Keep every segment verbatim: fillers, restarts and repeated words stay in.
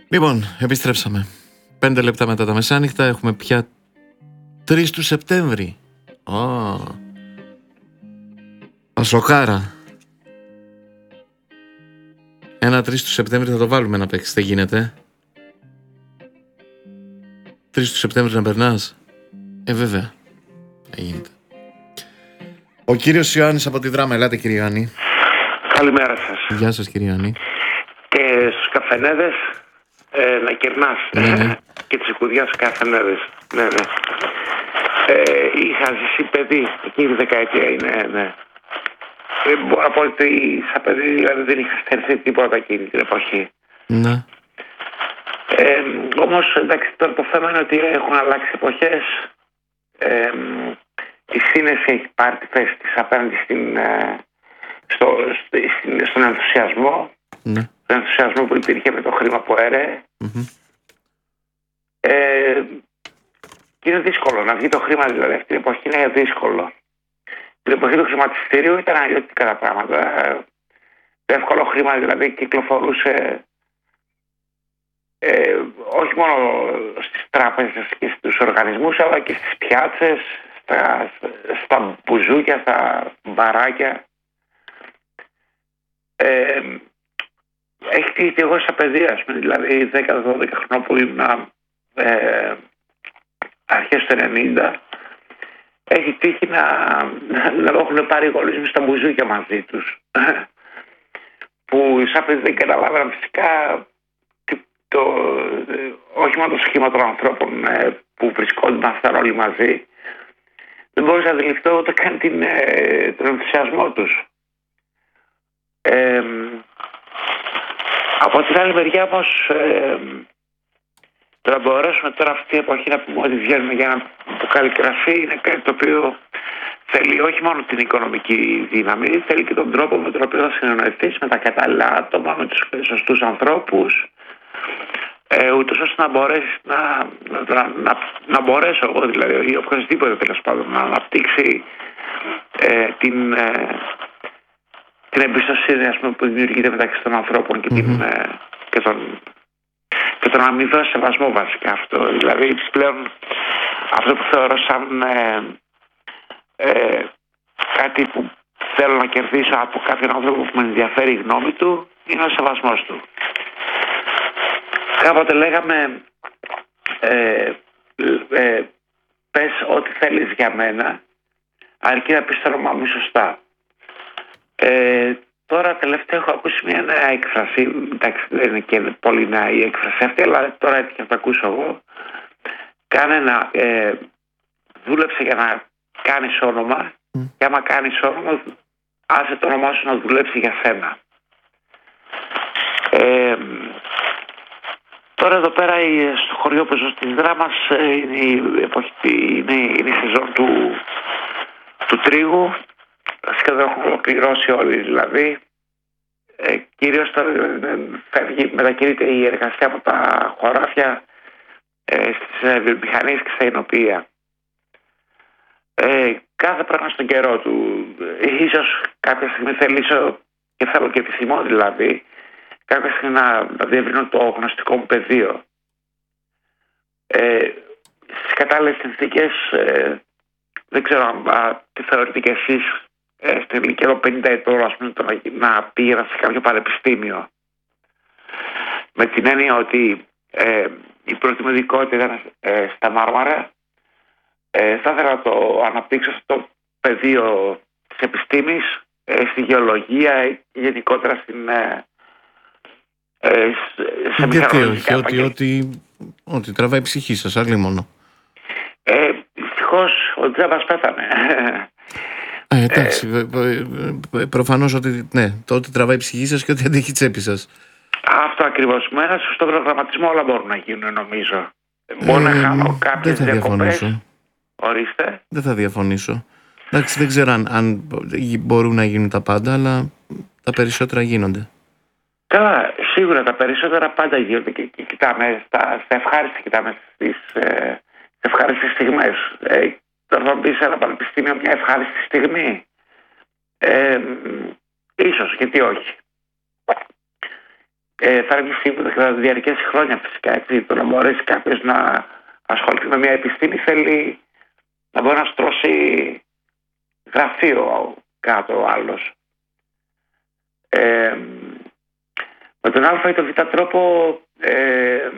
Λοιπόν, επιστρέψαμε. Πέντε λεπτά μετά τα μεσάνυχτα έχουμε πια τρεις του Σεπτέμβρη. Oh. Πασοκάρα. Ένα τρεις του Σεπτέμβρη θα το βάλουμε να παίξει, δεν γίνεται. τρεις του Σεπτέμβρη να περνάς. Ε, βέβαια. Δεν γίνεται. Ο κύριος Ιωάννης από τη Δράμα. Ελάτε, κύριε Ιωάννη. Καλημέρα σας. Γεια σας, κύριε Ιωάννη. Και στους καφενέδες ε, να κερνάς. Ναι, ναι. Και τις οικουδιάς στους καφενέδες. Ναι, ναι. Ε, είχα ζήσει παιδί. Εκείνη η δεκαετία είναι, ναι. Ε, μπορώ να πω ότι σαν παιδί δηλαδή δεν είχα στερηθεί τίποτα εκείνη την εποχή. Ναι. Ε, όμως εντάξει, τώρα το θέμα είναι ότι έχουν αλλάξει εποχές. Ε, η σύνεση έχει πάρει τη θέση της απέναντι στην, στο, στην, στον ενθουσιασμό. Ναι. Τον ενθουσιασμό που υπήρχε με το χρήμα που έρεε. Mm-hmm. Ε, και είναι δύσκολο να βγει το χρήμα, δηλαδή αυτή την εποχή είναι δύσκολο. Την εποχή του χρηματιστηρίου ήταν αλλιώτικα τα πράγματα. Το εύκολο χρήμα δηλαδή κυκλοφορούσε ε, όχι μόνο στις τράπεζες και στους οργανισμούς, αλλά και στις πιάτσες, στα, στα μπουζούκια, στα μπαράκια. Ε, έχει τύχει εγώ στα παιδεία, ας πούμε, δηλαδή δέκα δώδεκα χρόνια που ήμουν ε, αρχές του ενενήντα, έχει τύχει να, να, να έχουν πάρει γονείς στα μπουζούκια μαζί τους. Που σαν παιδί δεν καταλάβαιναν φυσικά το, όχι μόνο το σχήμα των ανθρώπων ε, που βρισκόντουσαν αυτά όλοι μαζί. Δεν μπορούσα να αντιληφθώ ούτε καν την, ε, τον ενθουσιασμό τους. Ε, από την άλλη μεριά όμως ε, το να μπορέσουμε τώρα αυτή η εποχή να πούμε ότι βγαίνουμε για ένα μπουκάλι κρασί είναι κάτι το οποίο θέλει όχι μόνο την οικονομική δύναμη, θέλει και τον τρόπο με τον οποίο θα συνεννοηθείς με τα κατάλληλα άτομα, με τους σωστούς ανθρώπους, ε, ούτως ώστε να μπορέσεις να, να, να, να μπορέσω εγώ δηλαδή ή οποιοδήποτε τέλος πάντων να αναπτύξει ε, την, ε, την εμπιστοσύνη, ας πούμε, που δημιουργείται μεταξύ των ανθρώπων και, mm-hmm. την, ε, και τον και τον αμοιβαίο σεβασμό βασικά αυτό. Δηλαδή πλέον αυτό που θεωρώ σαν ε, ε, κάτι που θέλω να κερδίσω από κάποιον άνθρωπο που με ενδιαφέρει η γνώμη του είναι ο σεβασμός του. Κάποτε λέγαμε ε, ε, πες ό,τι θέλεις για μένα αρκεί να πεις το όνομά μου σωστά. Ε, τώρα τελευταία έχω ακούσει μια νέα έκφραση, εντάξει δεν είναι και πολύ νέα η έκφραση αυτή, αλλά τώρα έτυχε να το ακούσω εγώ. Κάνε να, ε, δούλεψε για να κάνεις όνομα mm. και άμα κάνεις όνομα άσε το όνομά σου να δουλέψει για σένα. Ε, τώρα εδώ πέρα στο χωριό που ζω της Δράμας είναι η, εποχή, είναι, είναι η σεζόν του, του τρίγου. Σχεδόν έχουν ολοκληρώσει όλοι δηλαδή. Ε, κυρίως τώρα φεύγει, μετακινείται η εργασία από τα χωράφια ε, στις βιομηχανίες και στα εινοποιεία. Ε, κάθε πράγμα στον καιρό του. Ίσως κάποια στιγμή θελήσω και θέλω και επιθυμώ δηλαδή κάποια στιγμή να, να διευρύνω το γνωστικό μου πεδίο. Ε, στις κατάλληλες συνθήκες ε, δεν ξέρω αν τι θεωρείτε κι εσείς ε, στην ηλικία των πενήντα ετών, ας πούμε, να, να πήγαινα σε κάποιο πανεπιστήμιο. Με την έννοια ότι ε, η πρώτη μου ειδικότητα ήταν ε, στα Μάρμαρα. Ε, θα ήθελα να το αναπτύξω στο πεδίο της επιστήμης, ε, στη γεωλογία, γενικότερα στην, ε, ε, σε μηχανολογικά. Γιατί όχι, ότι, ότι, ότι τραβάει η ψυχή σας, άλλη μόνο. Ε, δυστυχώς ο τζάμπας πέθανε. Ε, εντάξει, ε, προφανώς ότι ναι, το ότι τραβάει η ψυχή σας και ότι αντέχει η τσέπη σας. Αυτό ακριβώς. Με ένα σωστό προγραμματισμό όλα μπορούν να γίνουν, νομίζω. Μπορώ ε, να χάνω κάποιες διακοπές. Ορίστε. Δεν θα διαφωνήσω. Εντάξει, δεν ξέρω αν, αν μπορούν να γίνουν τα πάντα, αλλά τα περισσότερα γίνονται. Καλά, σίγουρα τα περισσότερα πάντα γίνονται και, και κοιτάμε στα, στα ευχάριστα, κοιτάμε στις ε, ευχάριστες στιγμές. Ε, τώρα θα μπει σε ένα πανεπιστήμιο μια ευχάριστη στιγμή. Ε, ίσως, γιατί όχι. ε, θα είναι σίγουρα και θα διαρκέσει χρόνια φυσικά. Έτσι, το να μπορέσει κάποιος να ασχοληθεί με μια επιστήμη θέλει να μπορεί να στρώσει γραφείο κάτω ο άλλος. Ε, με τον α ή τον β τρόπο ε,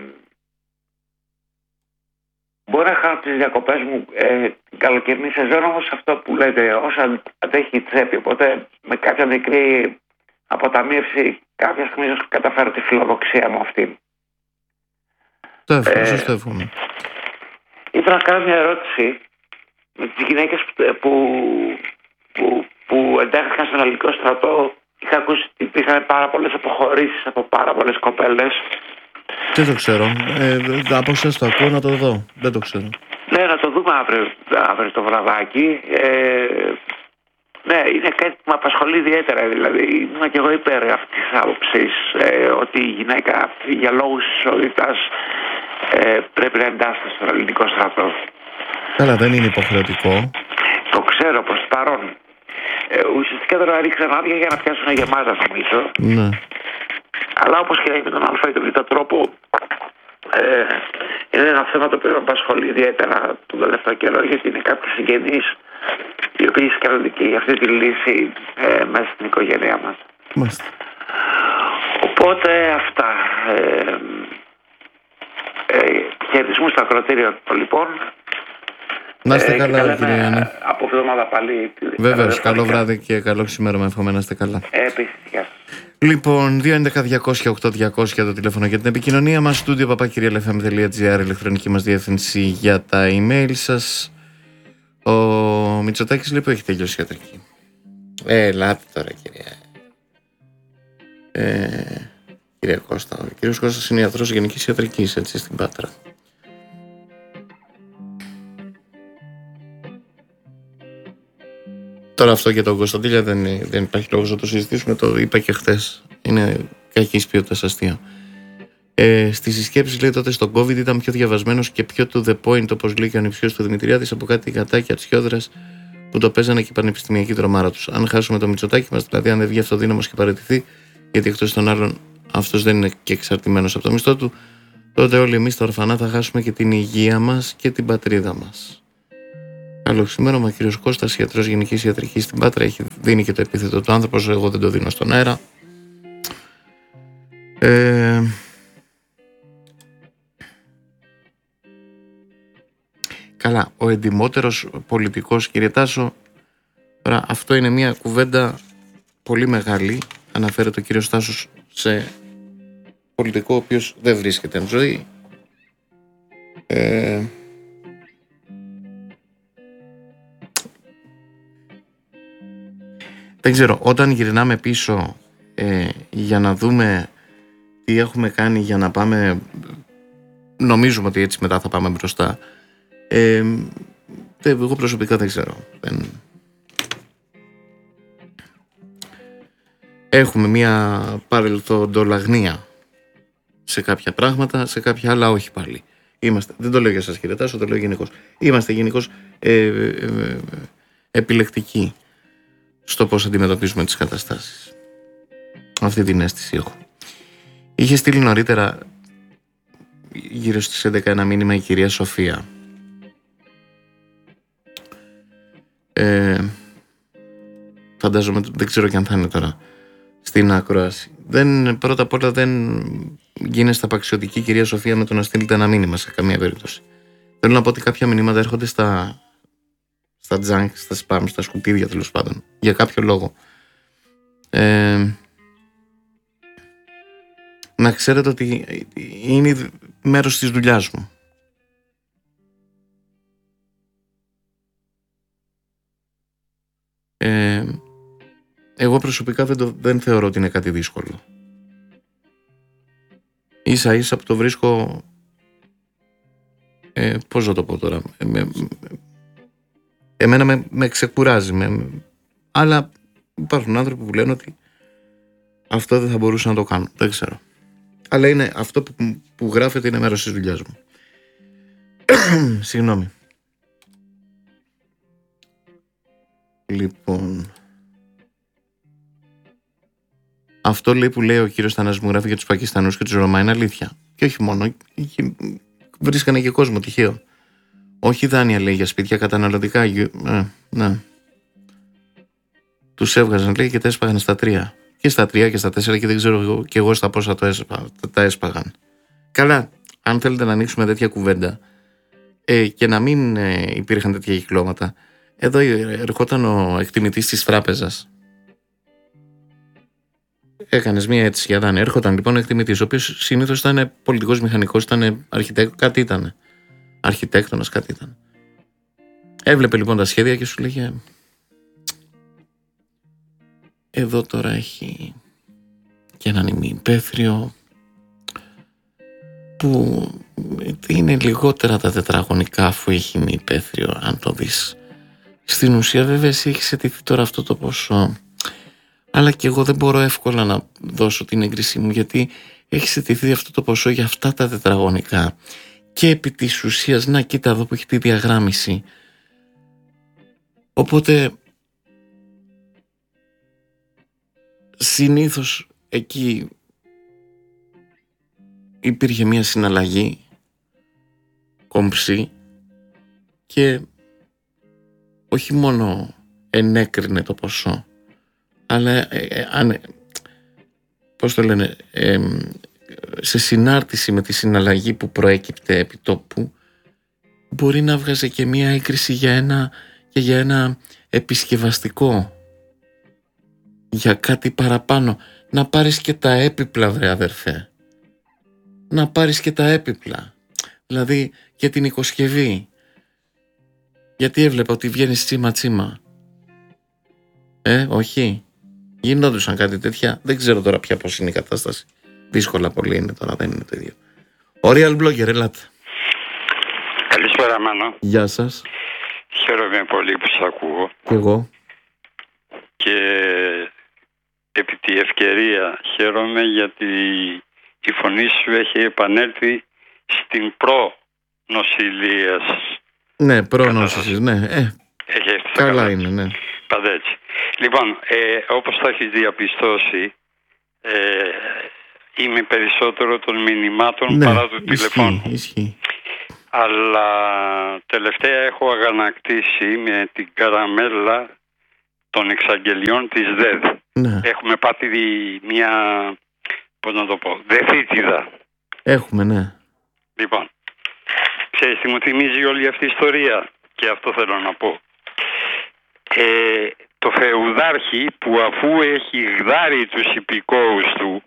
μπορώ να χάνω τις διακοπές μου ε, την καλοκαιρινή σεζόν, όμως αυτό που λέτε, όσο αντέχει η τσέπη, οπότε με κάποια μικρή αποταμίευση κάποια στιγμή καταφέρω τη φιλοδοξία μου αυτή. Το εύχομαι, σας το εύχομαι. Ήθελα να κάνω μια ερώτηση με τις γυναίκες που, που, που εντάχθηκαν στον ελληνικό στρατό. Είχα ακούσει ότι υπήρχαν πάρα πολλές αποχωρήσεις από πάρα πολλές κοπέλες. Δεν το ξέρω. Ε, από εσάς το ακούω, να το δω. Δεν το ξέρω. Ναι, να το δούμε αύριο, αύριο το βραδάκι. Ε, ναι, είναι κάτι που με απασχολεί ιδιαίτερα. Δηλαδή, είμαι και εγώ υπέρ αυτής της άποψης ε, ότι η γυναίκα για λόγους ισότητας ε, πρέπει να εντάσσεται στον ελληνικό στρατό. Καλά, δεν είναι υποχρεωτικό. Το ξέρω προς παρόν. Ε, ουσιαστικά τώρα ρίξαν άδεια για να πιάσουν γεμάτα, νομίζω. Ναι. Αλλά όπως και με τον α ή τον β τρόπο, ε, είναι ένα θέμα το οποίο με απασχολεί ιδιαίτερα τον τελευταίο καιρό, γιατί είναι κάποιοι συγγενείς οι οποίοι σκέφτονται και αυτή τη λύση ε, μέσα στην οικογένειά μας. Μάλιστα. Οπότε αυτά. Ε, ε, χαιρετισμού στο ακροατήριο λοιπόν. Να είστε Ε, καλά, κύριε Γιάννη. Από εβδομάδα πάλι. Βέβαιως, καλό βράδυ και καλό ξημέρωμα. Εύχομαι να είστε καλά. Ε, επίσης, γεια σας. Λοιπόν, δύο έντεκα διακόσια οκτώ διακόσια το τηλέφωνο για την επικοινωνία μας. Στούντιο παπάκυρια ελ εφ εμ τελεία τζι άρ, ηλεκτρονική μας διεύθυνση για τα email σας. Ο Μητσοτάκης λέει που έχει τελειώσει η ιατρική. Ε, ελάτε τώρα, κυρία. Ε, κυρία Κώστα. Ο κύριος Κώστας είναι ιατρός γενικής ιατρικής, έτσι, στην Πάτρα. Τώρα αυτό για τον Κωνσταντήλια δεν, δεν υπάρχει λόγος να το συζητήσουμε, το είπα και χθες. Είναι κακής ποιότητας αστείο. Ε, στις συσκέψεις λέει τότε στον COVID ήταν πιο διαβασμένος και πιο to the point, όπως λέει και ο νηψιός του Δημητριάδης, από κάτι γατάκια τσιόδρας που το παίζανε και η πανεπιστημιακή τρομάρα τους. Αν χάσουμε το Μητσοτάκη μας, δηλαδή αν δεν βγει αυτοδύναμος και παραιτηθεί, γιατί εκτός των άλλων αυτός δεν είναι και εξαρτημένος από το μισθό του, τότε όλοι εμείς τα ορφανά θα χάσουμε και την υγεία μας και την πατρίδα μας. Καλό ξημέρωμα, κύριος Κώστας, ιατρός γενικής ιατρικής στην Πάτρα. Έχει δίνει και το επίθετο του άνθρωπος. Εγώ δεν το δίνω στον αέρα. Ε... Καλά, ο εντιμότερος πολιτικός, κύριε Τάσο, τώρα αυτό είναι μια κουβέντα πολύ μεγάλη. Αναφέρεται ο κύριος Τάσος σε πολιτικό ο οποίος δεν βρίσκεται εν ζωή. Ε... Δεν ξέρω, όταν γυρνάμε πίσω ε, για να δούμε τι έχουμε κάνει για να πάμε, νομίζουμε ότι έτσι μετά θα πάμε μπροστά. Ε, εγώ προσωπικά δεν ξέρω. Δεν... Έχουμε μια παρελθοντολαγνία σε κάποια πράγματα, σε κάποια άλλα όχι πάλι. Είμαστε, δεν το λέω για σας κύριε Τάσο, το λέω γενικώς. Είμαστε γενικώς ε, ε, ε, επιλεκτικοί στο πώς αντιμετωπίζουμε τις καταστάσεις. Αυτή την αίσθηση έχω. Είχε στείλει νωρίτερα γύρω στις έντεκα ένα μήνυμα η κυρία Σοφία. Ε, φαντάζομαι, δεν ξέρω και αν θα είναι τώρα στην ακρόαση. Δεν, πρώτα απ' όλα δεν γίνεστε απαξιωτική κυρία Σοφία με το να στείλετε ένα μήνυμα σε καμία περίπτωση. Θέλω να πω ότι κάποια μηνύματα έρχονται στα στα junk, στα spam, στα σκουπίδια τέλος πάντων, για κάποιο λόγο. Ε, να ξέρετε ότι είναι μέρος της δουλειάς μου. Ε, εγώ προσωπικά δεν, το, δεν θεωρώ ότι είναι κάτι δύσκολο. Ίσα ίσα που το βρίσκω, ε, πώς να το πω τώρα, με, εμένα με, με ξεκουράζει, με, αλλά υπάρχουν άνθρωποι που λένε ότι αυτό δεν θα μπορούσα να το κάνω, δεν ξέρω. Αλλά είναι αυτό που, που γράφεται είναι μέρος της δουλειάς μου. Συγγνώμη. Λοιπόν, Αυτό λέει που λέει ο κύριος Θανασμογράφη για τους Πακιστανούς και τους Ρωμά είναι αλήθεια. Και όχι μόνο, βρίσκανε και κόσμο τυχαίο. Όχι δάνεια, λέει, για σπίτια καταναλωτικά. Ε, ναι. Τους έβγαζαν, λέει, και τα έσπαγαν στα τρία. Και στα τρία και στα τέσσερα και δεν ξέρω και εγώ στα πόσα το έσπα, τα έσπαγαν. Καλά, αν θέλετε να ανοίξουμε τέτοια κουβέντα ε, και να μην ε, υπήρχαν τέτοια κυκλώματα, εδώ ερχόταν ο εκτιμητής της τράπεζας. Έκανες μία αίτηση για δάνεια. Έρχονταν λοιπόν ο εκτιμητής, ο οποίος συνήθως ήταν πολιτικός μηχανικός, ήταν αρχιτέκτονας, κάτι ήταν. Αρχιτέκτονας, κάτι ήταν. Έβλεπε λοιπόν τα σχέδια και σου λέγε, εδώ τώρα έχει και έναν ημιυπαίθριο που είναι λιγότερα τα τετραγωνικά αφού έχει ημιυπαίθριο, αν το δεις. Στην ουσία βέβαια εσύ έχεις αιτηθεί τώρα αυτό το ποσό, αλλά και εγώ δεν μπορώ εύκολα να δώσω την έγκρισή μου, γιατί έχεις αιτηθεί αυτό το ποσό για αυτά τα τετραγωνικά και επί της ουσίας, να κοίτα εδώ που έχει τη διαγράμμιση. Οπότε συνήθως εκεί υπήρχε μια συναλλαγή κομψή και όχι μόνο ενέκρινε το ποσό, αλλά ε, ε, αν, πώς το λένε, ε, σε συνάρτηση με τη συναλλαγή που προέκυπτε επί τόπου, μπορεί να βγάζει και μια έγκριση για ένα, και για ένα επισκευαστικό, για κάτι παραπάνω. Να πάρεις και τα έπιπλα, βρε αδερφέ. Να πάρεις και τα έπιπλα. Δηλαδή και την οικοσκευή. Γιατί έβλεπα ότι βγαίνεις τσίμα τσίμα. Ε, όχι. Γινόντουσαν κάτι τέτοια. Δεν ξέρω τώρα πια πώς είναι η κατάσταση. Δύσκολα πολύ είναι τώρα, δεν είναι το ίδιο. Ο Real Blogger, ελάτε. Καλησπέρα, Μάνο. Γεια σας. Χαίρομαι πολύ που σας ακούω. Και εγώ. Και επί τη ευκαιρία χαίρομαι γιατί η φωνή σου έχει επανέλθει στην προ-νοσηλεία σας. Ναι, προ-νοσηλεία, ναι. Ε, έχει καλά, καλά είναι, ναι. Πάντα έτσι. Λοιπόν, ε, όπως θα έχεις διαπιστώσει, ε, είμαι περισσότερο των μηνυμάτων, ναι, παρά του τηλεφώνου. Ισχύει. Αλλά τελευταία έχω αγανακτήσει με την καραμέλα των εξαγγελιών της ΔΕΔ. Ναι. Έχουμε πάθει μια, πώς να το πω, δεθίτιδα. Έχουμε, ναι. Λοιπόν, ξέρεις τι μου θυμίζει όλη αυτή η ιστορία, και αυτό θέλω να πω. Ε, το φεουδάρχη που αφού έχει γδάρει τους υπηκόους του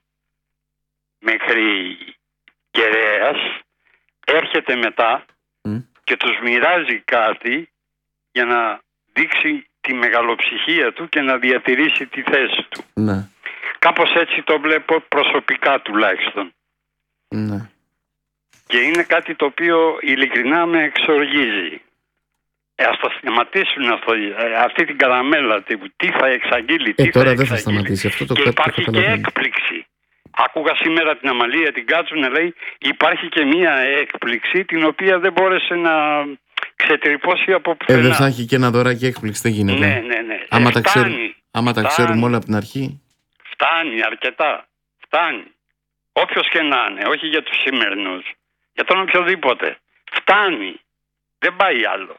μέχρι κεραίας, έρχεται μετά mm. και τους μοιράζει κάτι για να δείξει τη μεγαλοψυχία του και να διατηρήσει τη θέση του. Ναι. Κάπως έτσι το βλέπω προσωπικά τουλάχιστον. Ναι. Και είναι κάτι το οποίο ειλικρινά με εξοργίζει. Ε, ας το σταματήσουν αυτό, αυτή την καραμέλα, τι θα εξαγγείλει, τι ε, τώρα θα δεν θα σταματήσει. Αυτό το και υπάρχει και έκπληξη. Άκουγα σήμερα την Αμαλία την Κάτσου να λέει υπάρχει και μία έκπληξη την οποία δεν μπόρεσε να ξετρυπώσει από πουθενά. Ε, δεν θα έχει και ένα δωράκι έκπληξη, δεν γίνεται. Ναι, ναι, ναι. Άμα, ε, τα, φτάνει, ξέρ, άμα φτάνει, τα ξέρουμε όλα από την αρχή. Φτάνει αρκετά. Φτάνει. Όποιος και να είναι, όχι για τους σημερινούς. Για τον οποιοδήποτε. Φτάνει. Δεν πάει άλλο.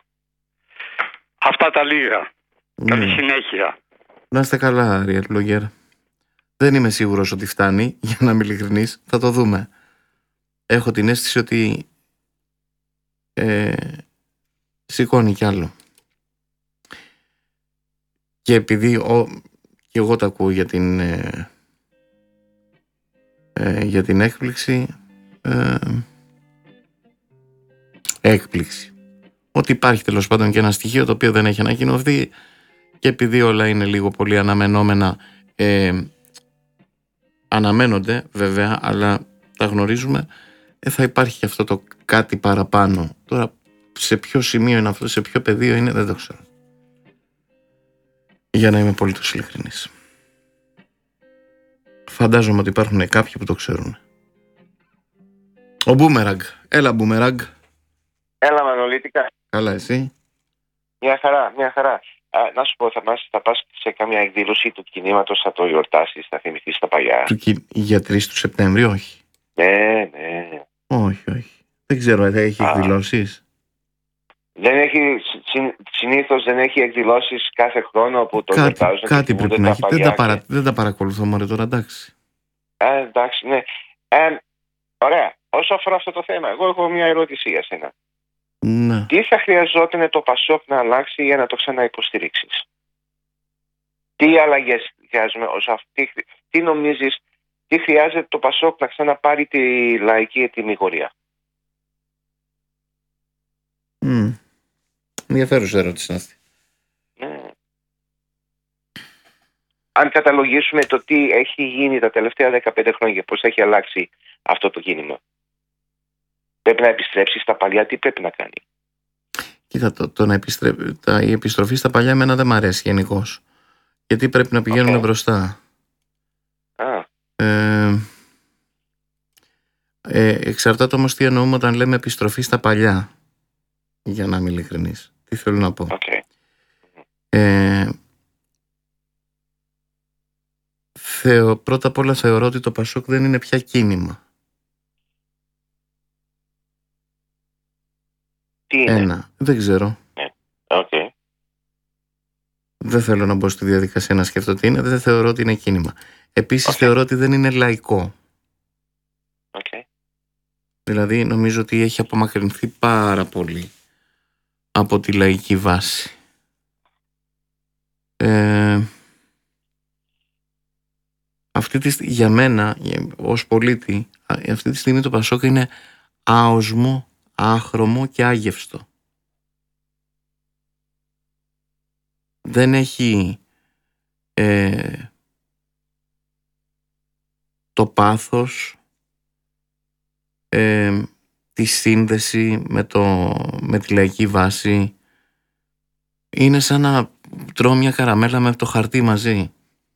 Αυτά τα λίγα. Ναι. Καλή συνέχεια. Να είστε καλά, Real Blogger. Δεν είμαι σίγουρος ότι φτάνει, για να είμαι ειλικρινής. Θα το δούμε. Έχω την αίσθηση ότι ε, σηκώνει κι άλλο. Και επειδή ο, και εγώ τα ακούω για την ε, ε, για την έκπληξη ε, έκπληξη ότι υπάρχει τέλος πάντων και ένα στοιχείο το οποίο δεν έχει ανακοινωθεί, και επειδή όλα είναι λίγο πολύ αναμενόμενα, ε, αναμένονται βέβαια, αλλά τα γνωρίζουμε, ε, θα υπάρχει και αυτό το κάτι παραπάνω. Τώρα σε ποιο σημείο είναι αυτό, σε ποιο πεδίο είναι, δεν το ξέρω, για να είμαι πολύ τους ειλικρινής. Φαντάζομαι ότι υπάρχουν κάποιοι που το ξέρουν. Ο Μπούμεραγκ. Έλα Μπούμεραγκ. Έλα Μανολίτικα. Καλά, εσύ? Μια χαρά, μια χαρά. Α, να σου πω, θα, μας, θα πας σε κάμια εκδήλωση του κινήματος, θα το γιορτάσεις, θα θυμηθείς τα παλιά. Του, για τρεις του Σεπτέμβρη, όχι. Ναι, ναι. Όχι, όχι. Δεν ξέρω, θα έχει εκδηλώσεις. Δεν έχει, συ, συνήθως δεν έχει εκδηλώσεις κάθε χρόνο που το κάτι, γιορτάζουν. Κάτι πρέπει να έχει. Δεν τα, παρα, και... δεν τα παρακολουθώ μωρέ τώρα, εντάξει. Ε, εντάξει, ναι. Ε, ωραία. Όσο αφορά αυτό το θέμα, εγώ έχω μια ερώτηση για σένα. Ναι. Τι θα χρειαζόταν το Πασόκ να αλλάξει για να το ξαναυποστηρίξεις? Τι αλλαγές χρειάζομαι ως αυτή, τι νομίζεις, τι χρειάζεται το Πασόκ να ξαναπάρει τη λαϊκή ετοιμιγορία? Mm. Ενδιαφέρουσα ερώτηση αυτή. Ναι. Αν καταλογίσουμε το τι έχει γίνει τα τελευταία δεκαπέντε χρόνια, πώς έχει αλλάξει αυτό το κίνημα, πρέπει να επιστρέψει στα παλιά, τι πρέπει να κάνει? Κοίτα, το, το να επιστρέ... τα, η επιστροφή στα παλιά εμένα δεν μ' αρέσει γενικώς. Γιατί πρέπει να πηγαίνουν okay. μπροστά. Ah. Ε, ε, εξαρτάται όμως τι εννοούμε όταν λέμε επιστροφή στα παλιά. Για να είμαι ειλικρινής. Τι θέλω να πω. Okay. Ε, θεω, πρώτα απ' όλα θεωρώ ότι το Πασόκ δεν είναι πια κίνημα. Τι είναι? Ένα. Δεν ξέρω. Okay. Δεν θέλω να μπω στη διαδικασία να σκεφτώ τι είναι. Δεν θεωρώ ότι είναι κίνημα. Επίσης okay. θεωρώ ότι δεν είναι λαϊκό. Okay. Δηλαδή νομίζω ότι έχει απομακρυνθεί πάρα πολύ από τη λαϊκή βάση. Ε, αυτή τη, για μένα, ως πολίτη, αυτή τη στιγμή το Πασόκ είναι άοσμο, άχρωμο και άγευστο. Δεν έχει ε, το πάθος, ε, τη σύνδεση με, το, με τη λαϊκή βάση. Είναι σαν να τρώω μια καραμέλα με το χαρτί μαζί.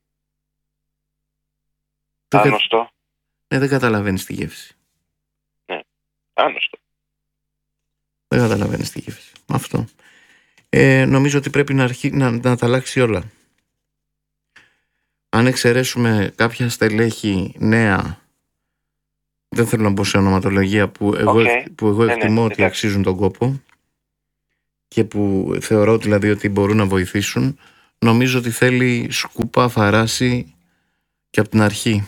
Άγνωστο. Ναι, δεν καταλαβαίνεις τη γεύση. Ναι, άγνωστο. Δεν καταλαβαίνεις τη γεύση. Αυτό. Ε, νομίζω ότι πρέπει να, αρχί... να, να τα αλλάξει όλα. Αν εξαιρέσουμε κάποια στελέχη νέα, δεν θέλω να μπω σε ονοματολογία που εγώ, okay. που εγώ ναι, εκτιμώ ναι, ότι αξίζουν τον κόπο και που θεωρώ δηλαδή ότι μπορούν να βοηθήσουν, νομίζω ότι θέλει σκούπα, φαράση και από την αρχή.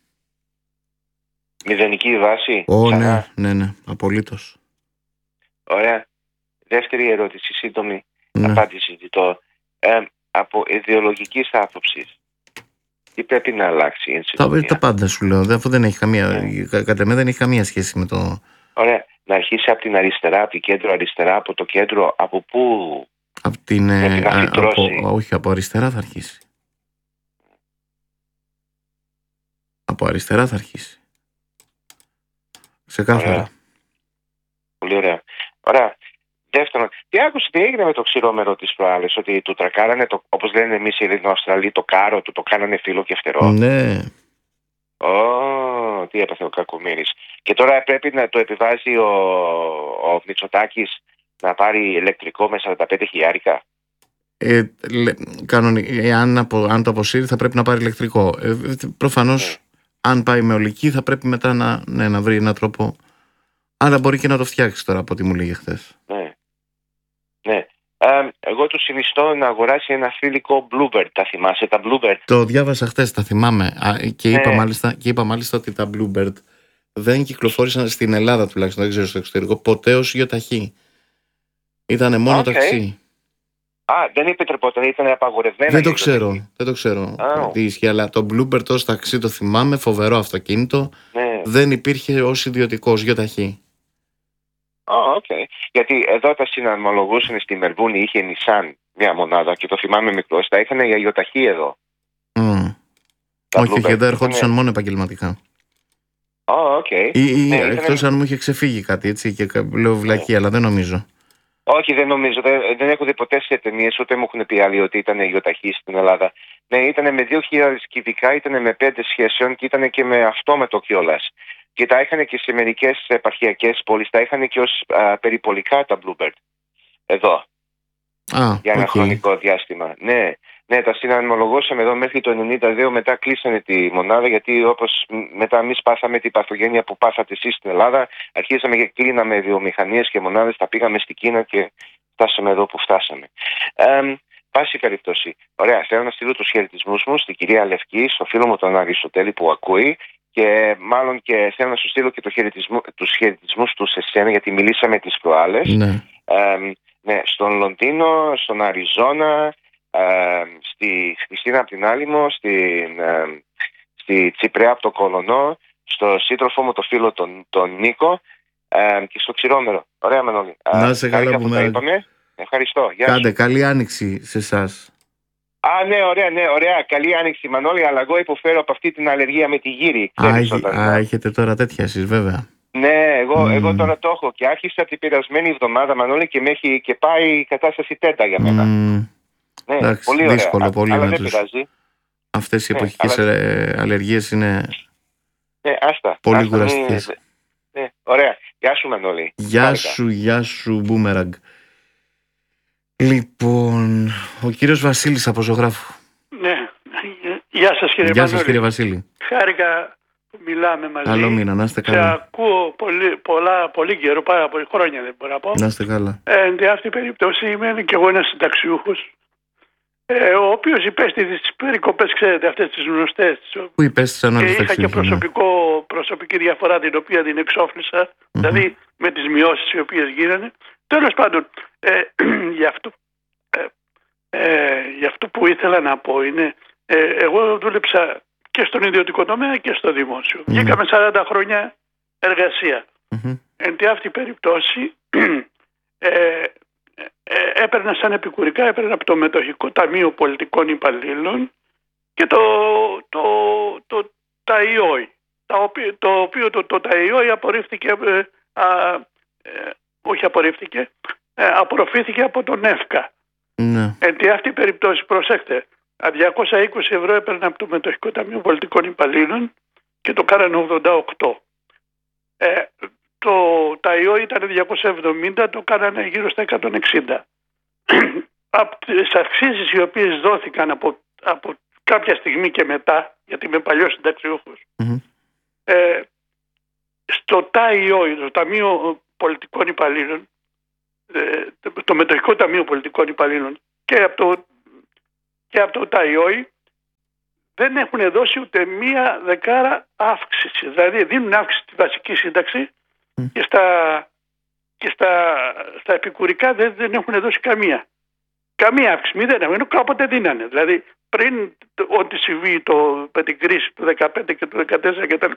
Μηδενική βάση. Ω, ναι, ναι, ναι, απολύτως. Ωραία. Δεύτερη ερώτηση, σύντομη ναι. απάντηση ζητώ. Ε, από ιδεολογικής άποψης, τι πρέπει να αλλάξει? Τα, τα πάντα σου λέω, αφού δεν έχει καμία, yeah. κατά μένα δεν έχει καμία σχέση με το... Ωραία. Να αρχίσει από την αριστερά, από την κέντρο αριστερά, από το κέντρο, από πού από την, πρέπει να φυτρώσει? Από, όχι, από αριστερά θα αρχίσει. Από αριστερά θα αρχίσει. Ξεκάθαρα. Ωραία. Πολύ ωραία. Ωραία. Δεύτερον, τι άκουσε, τι έγινε με το ξηρόμερο της προάλλες, ότι του τρακάρανε, το, όπως λένε εμείς οι Ελληνοαυστραλοί, το κάρο του, το κάνανε φύλλο και φτερό. Ναι. Ω, oh, τι έπαθε ο κακομοίρης. Και τώρα πρέπει να το επιβάζει ο, ο Μητσοτάκης να πάρει ηλεκτρικό με σαράντα πέντε χιλιάρικα. Ε, κανονικά, αν, απο, αν το αποσύρει θα πρέπει να πάρει ηλεκτρικό. Ε, προφανώς, mm. αν πάει με ολική θα πρέπει μετά να, ναι, να βρει έναν τρόπο. Αλλά μπορεί και να το φτιάξει τώρα από ό,τι μου λέγε χθες. Ναι. Ναι. Ε, εγώ του συνιστώ να αγοράσει ένα θηλυκό Bluebird. Τα θυμάσαι τα Bluebird? Το διάβασα χθες, τα θυμάμαι. Και, ναι. είπα μάλιστα, και είπα μάλιστα ότι τα Bluebird δεν κυκλοφόρησαν στην Ελλάδα τουλάχιστον, δεν ξέρω στο εξωτερικό, ποτέ ως γεωταχή. Ήτανε μόνο okay. ταξί. Α, δεν είπε ποτέ, ήταν απαγορευμένο. Δεν το ξέρω, δεν το ξέρω oh. τι ισχύει, αλλά το Bluebird ως ταξί το θυμάμαι, φοβερό αυτοκίνητο. Ναι. Δεν υπήρχε ως ιδιωτικό, ως γεωταχή. Oh, okay. Γιατί εδώ τα συναρμολογούσαν στη Μελβούνη, είχε Nissan μια μονάδα και το θυμάμαι μικρός, τα είχαν για ιδιωταχή εδώ. Mm. Όχι, και εδώ ερχόντουσαν ήτανε... μόνο επαγγελματικά. Oh, okay. Ή, ή ναι, εκτός ήτανε... αν μου είχε ξεφύγει κάτι έτσι και λέω βλακία, αλλά δεν νομίζω. Όχι, δεν νομίζω. Δεν, δεν έχω δει ποτέ σε ταινίες, ούτε μου έχουν πει άλλοι ότι ήταν ιδιωταχή στην Ελλάδα. Ναι, ήταν με δύο χιλιάδες κυβικά, ήταν με πέντε σχέσεων και ήταν και με αυτόμετο κιόλας. Και τα είχαν και σε μερικές επαρχιακές πόλεις, τα είχαν και ως α, περιπολικά τα Bluebird. Εδώ. Α, για ένα okay. χρονικό διάστημα. Ναι, ναι, τα συναρμολογώσαμε εδώ μέχρι το ενενήντα δύο, μετά κλείσανε τη μονάδα, γιατί όπως μετά εμείς πάθαμε την παθογένεια που πάθατε εσείς στην Ελλάδα, αρχίσαμε και κλείναμε βιομηχανίες και μονάδες, τα πήγαμε στην Κίνα και φτάσαμε εδώ που φτάσαμε. Ε, πάση περιπτώσει, ωραία, θέλω να στείλω τους χαιρετισμούς μου στην κυρία Λευκή, στο φίλο μου τον Αριστοτέλη που ακούει, και μάλλον και θέλω να σου στείλω και το χαιρετισμό, τους χαιρετισμούς του σε σένα, γιατί μιλήσαμε τις προάλλες. Ναι. Ε, ναι, στον Λονδίνο, στον Αριζόνα, ε, στη Χριστίνα από την Άλυμο, στην, ε, στη Τσιπρέα από το Κολονό, στο σύντροφό μου το φίλο τον, τον Νίκο ε, και στο Ξηρόμερο. Ωραία, Μανώλη. Να σε καλά που με... είπαμε. Ευχαριστώ. Γεια Κάντε σου. καλή άνοιξη σε εσάς. Α, ναι, ωραία, ναι, ωραία. Καλή άνοιξη, Μανώλη, αλλά εγώ υποφέρω από αυτή την αλλεργία με τη γύρι. Α, έχ, όταν... α έχετε τώρα τέτοια εσείς, βέβαια. Ναι, εγώ, mm. εγώ τώρα το έχω και άρχισα την περασμένη εβδομάδα, Μανώλη, και με έχει και πάει η κατάσταση τέτα για μένα. Mm. Ναι, εντάξει, πολύ ωραία. δύσκολο, πολύ αλλά με δεν τους... πειράζει. Αυτές οι ναι, εποχικές αλλά... αλλεργίες είναι ναι, άστα, πολύ άστα, κουραστικές. Ναι, ναι, ωραία. Γεια σου, Μανώλη. Γεια Άρικα. σου, γεια σου, Μπούμεραγκ. Λοιπόν, ο κύριος Βασίλης από Ζωγράφου. Ναι, γεια σας κύριε Γεια Μανώλη. σας κύριε Βασίλη. Χάρηκα που μιλάμε μαζί. Καλό μήνα, να είστε καλά. Σε ακούω πολύ, πολλά, πολύ καιρό, πάρα πολύ χρόνια δεν μπορώ να πω. Να είστε καλά. Ε, εν αυτή την περίπτωση είμαι και εγώ ένας συνταξιούχος, ε, ο οποίος υπέστη τις περικοπές, ξέρετε, αυτές τις γνωστές. Πού υπέστησαν όλοι οι είχα και προσωπικό, προσωπική διαφορά την οποία την εξόφλησα, mm-hmm. δηλαδή με τις μειώσεις οι οποίες γίνανε. Τέλος πάντων, ε, γι' αυτό, ε, ε, γι' αυτό που ήθελα να πω είναι, ε, εγώ δούλεψα και στον ιδιωτικό τομέα και στο δημόσιο. Mm-hmm. Βγήκαμε σαράντα χρόνια εργασία. Mm-hmm. Εν τη αυτή περιπτώσει ε, ε, έπαιρνα σαν επικουρικά, έπαιρνα από το Μετοχικό Ταμείο Πολιτικών Υπαλλήλων και το, το, το, το ΤΑΙΟΙ, το οποίο το, το ΤΑΙΟΙ απορρίφθηκε, ε, α, ε, όχι απορρίφθηκε, ε, απορροφήθηκε από τον ΕΦΚΑ. Ναι. Εν τη αυτή περιπτώσει, προσέξτε, διακόσια είκοσι ευρώ έπαιρνα από το Μετοχικό Ταμείο Πολιτικών Υπαλλήλων και το κάνανε ογδόντα οκτώ. Ε, το ΤΑΙΟ ήταν διακόσια εβδομήντα, το κάνανε γύρω στα εκατόν εξήντα. Από τις αυξήσεις οι οποίες δόθηκαν από, από κάποια στιγμή και μετά, γιατί είμαι παλιός συνταξιούχος, mm-hmm. ε, στο ΤΑΙΟ, το Ταμείο Πολιτικών Υπαλλήλων, ε, το Μετοχικό Ταμείο Πολιτικών Υπαλλήλων και από το, και από το ΤΑΙΟΙ δεν έχουν δώσει ούτε μία δεκάρα αύξηση. Δηλαδή δίνουν αύξηση στη βασική σύνταξη mm. και, στα, και στα, στα επικουρικά δεν, δεν έχουν δώσει καμία. Καμία αύξηση, μηδέν, ενώ κάποτε δίνανε. Δηλαδή πριν ό,τι συμβεί το, με την κρίση του δεκαπέντε και του δεκατέσσερα κτλ.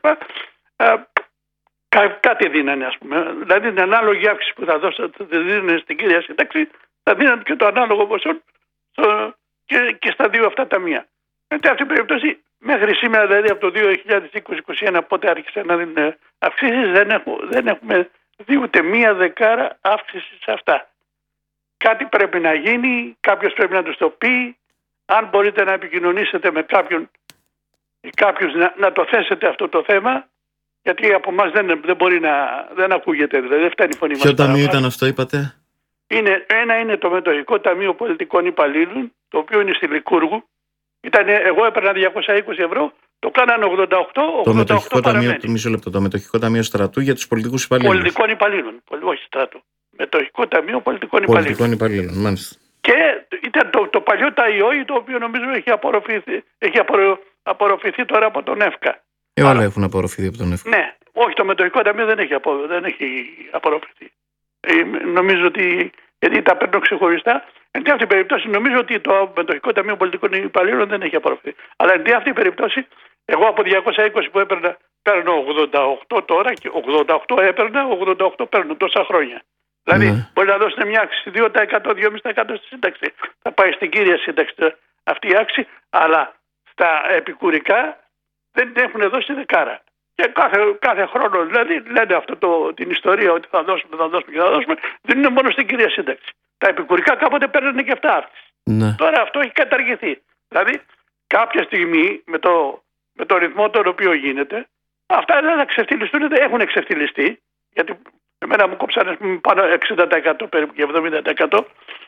Κά, κάτι δίνανε, ας πούμε. Δηλαδή την ανάλογη αύξηση που θα δώσετε, θα δίνανε στην κύρια σύνταξη, θα δίνανε και το ανάλογο ποσό και, και στα δύο αυτά ταμεία. Εν αυτή την περίπτωση, μέχρι σήμερα, δηλαδή από το δύο χιλιάδες είκοσι είκοσι ένα, πότε άρχισε να δίνουν αυξήσεις, δεν, έχουμε, δεν έχουμε δει ούτε μία δεκάρα αύξηση σε αυτά. Κάτι πρέπει να γίνει, κάποιος πρέπει να τους το πει. Αν μπορείτε να επικοινωνήσετε με κάποιον ή κάποιους να, να το θέσετε αυτό το θέμα, γιατί από εμάς δεν, δεν μπορεί να δεν ακούγεται, δηλαδή δεν φτάνει η φωνή μας. Ποιο ταμείο ήταν αυτό, είπατε? Είναι, ένα είναι το Μετοχικό Ταμείο Πολιτικών Υπαλλήλων, το οποίο είναι στη Λικούργου. Ήταν, εγώ έπαιρνα διακόσια είκοσι ευρώ, το κάνανε ογδόντα οκτώ, ογδόντα οκτώ το Μετοχικό παραμένει. Ταμείο, μισό λεπτό, το Μετοχικό Ταμείο Στρατού για τους πολιτικούς υπαλλήλους. Πολιτικών υπαλλήλων, όχι στρατού. Μετοχικό Ταμείο Πολιτικών Υπαλλήλων. Πολιτικών υπαλλήλων, μάλιστα. Και ήταν το, το παλιό ΤΑΙΟΙ, το οποίο νομίζω έχει απορροφηθεί, έχει απορρο, απορροφηθεί τώρα από τον ΕΦΚΑ. Ε, όλα έχουν απορροφηθεί από τον ΕΦΚΑ. Ναι, όχι, το Μετοχικό Ταμείο δεν έχει, απο, δεν έχει απορροφηθεί. Ε, νομίζω ότι, γιατί τα παίρνω ξεχωριστά. Εν τί αυτή περίπτωση νομίζω ότι το Μετοχικό Ταμείο Πολιτικών Υπαλλήλων δεν έχει απορροφηθεί. Αλλά εν τί αυτή περίπτωση, εγώ από διακόσια είκοσι που έπαιρνα, παίρνω ογδόντα οκτώ τώρα και ογδόντα οκτώ έπαιρνα, ογδόντα οκτώ παίρνω τόσα χρόνια. Δηλαδή ναι. μπορεί να δώσουν μια αύξηση δύο τοις εκατό, δύο κόμμα πέντε τοις εκατό στη σύνταξη. Θα πάει στην κύρια σύνταξη αυτή η αύξηση, αλλά στα επικουρικά δεν έχουν δώσει δεκάρα. Και κάθε, κάθε χρόνο δηλαδή λένε αυτό το, την ιστορία ότι θα δώσουμε, θα δώσουμε και θα δώσουμε, δεν είναι μόνο στην κύρια σύνταξη. Τα επικουρικά κάποτε παίρνανε και αυτά αύξηση. Ναι. Τώρα αυτό έχει καταργηθεί. Δηλαδή κάποια στιγμή με το, με το ρυθμό τον οποίο γίνεται, αυτά δεν θα ξεφτυλιστούν, δεν έχουν εξεφτυλιστεί, γιατί εμένα μου κόψανε πάνω εξήντα τοις εκατό περίπου και εβδομήντα τοις εκατό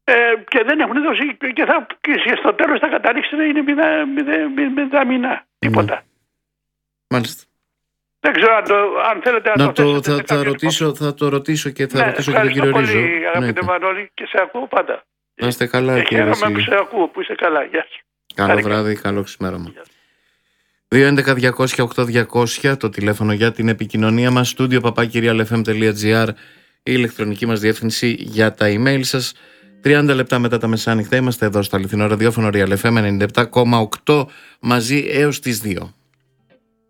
Ε, και δεν έχουν δώσει και, θα, και στο τέλος θα καταλήξει να είναι μηδαμινά. Τίποτα. Μάλιστα. Δεν ξέρω αν, το, αν θέλετε να, να το, το θα, θα, ρωτήσω, θα το ρωτήσω και θα ναι, ρωτήσω και τον κύριο Ρίζο. Ευχαριστώ πολύ, αγαπητέ ναι, Μανώλη, και σε ακούω πάντα. Να είστε καλά, και κύριε Βασίλη. Χαίρομαι που σε ακούω, που είσαι καλά. Γεια σου. Καλό Άρα, βράδυ, καλό ξημέρωμα. δύο έντεκα διακόσια οκτώ διακόσια το τηλέφωνο για την επικοινωνία μας. Studio παπάκι real f m dot g r η ηλεκτρονική μας διεύθυνση για τα email σας. τριάντα λεπτά μετά τα μεσάνυχτα είμαστε εδώ στο αληθινό ραδιόφωνο Real εφ εμ ενενήντα επτά κόμμα οκτώ μαζί έως τις δύο.